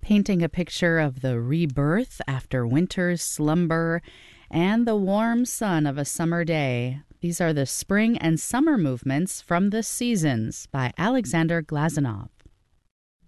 painting a picture of the rebirth after winter's slumber and the warm sun of a summer day. These are the spring and summer movements from the Seasons by Alexander Glazunov.